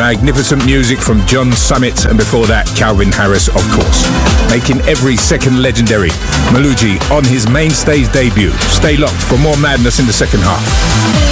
Magnificent music from John Summit, and before that, Calvin Harris, of course. Making every second legendary, Maluji on his main stage debut. Stay locked for more madness in the second half.